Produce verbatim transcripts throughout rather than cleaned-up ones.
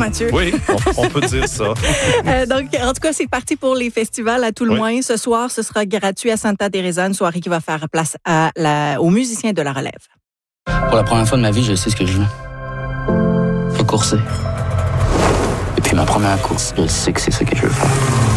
Mathieu? Oui, on, on peut dire ça. euh, donc, en tout cas, c'est parti pour les festivals à tout le oui. moins. Ce soir, ce sera gratuit à Santa Teresa, une soirée qui va faire place à la, aux musiciens de la relève. Pour la première fois de ma vie, je sais ce que je veux. Je veux courser. Et puis ma première course, je sais que c'est ce que je veux faire.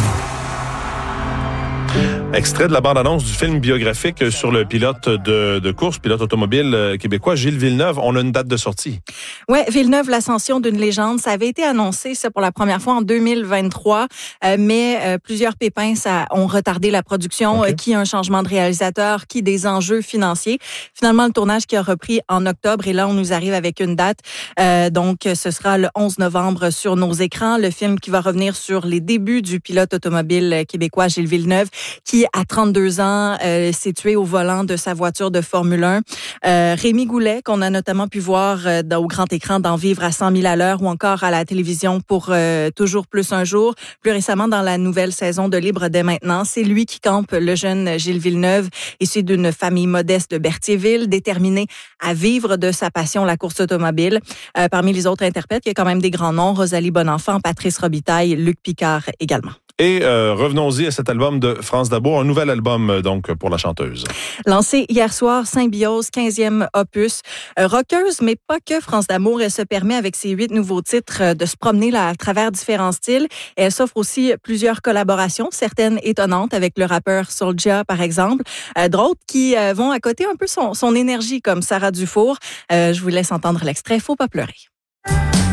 Extrait de la bande-annonce du film biographique sur le pilote de, de course, pilote automobile québécois, Gilles Villeneuve. On a une date de sortie. Oui, Villeneuve, l'ascension d'une légende. Ça avait été annoncé, ça, pour la première fois en deux mille vingt-trois, euh, mais euh, plusieurs pépins ça, ont retardé la production, okay. euh, qui un changement de réalisateur, qui des enjeux financiers. Finalement, le tournage qui a repris en octobre, et là, on nous arrive avec une date. Euh, donc, ce sera le onze novembre sur nos écrans. Le film qui va revenir sur les débuts du pilote automobile québécois, Gilles Villeneuve, qui à trente-deux ans, euh, s'est tué au volant de sa voiture de Formule un. Euh, Rémi Goulet, qu'on a notamment pu voir euh, au grand écran dans Vivre à cent mille à l'heure ou encore à la télévision pour euh, Toujours plus un jour. Plus récemment, dans la nouvelle saison de Libre dès maintenant, c'est lui qui campe le jeune Gilles Villeneuve, issu d'une famille modeste de Berthierville, déterminé à vivre de sa passion, la course automobile. Euh, parmi les autres interprètes, il y a quand même des grands noms, Rosalie Bonenfant, Patrice Robitaille, Luc Picard également. Et euh, revenons-y à cet album de France Dabour, un nouvel album donc pour la chanteuse. Lancé hier soir, Symbiose, quinzième opus. Euh, rockeuse, mais pas que France Damour. Elle se permet avec ses huit nouveaux titres euh, de se promener là, à travers différents styles. Et elle s'offre aussi plusieurs collaborations, certaines étonnantes avec le rappeur Soulja par exemple, euh, d'autres qui euh, vont à côté un peu son, son énergie comme Sarah Dufour. Euh, je vous laisse entendre l'extrait « Faut pas pleurer ».